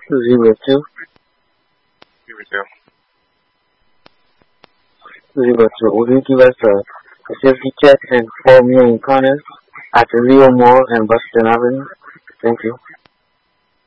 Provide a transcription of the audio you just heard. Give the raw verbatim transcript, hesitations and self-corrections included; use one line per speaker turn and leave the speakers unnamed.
Zero two.
Zero two.
Zero two. Will you give us a facility check and four million Connors at the Leo Mall and Boston Avenue? Thank you.